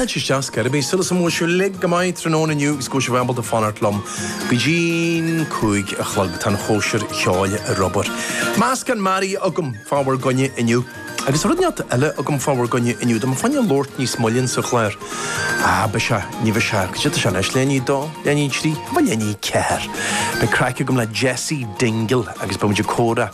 just Caribbean, still some more leg, a mite, Renon and you, Scotia Ramble, the Fonart Lum, Bijin, Kuig, a Chlogtan, Hosher, Hioy, a rubber. Mask and Mary, Ugum, Forward Gunny, and you. I was already not Ella, Ugum, Forward Gunny, and you, the Mafania Lord, Nis Mullion, so Claire. Ah, Bisha, Nivasha, Jitashan, Ashley, Do, Yanni Tree, Vanyani Care. Be Crackagum like Jesse Dingle, I guess Bumja Cora,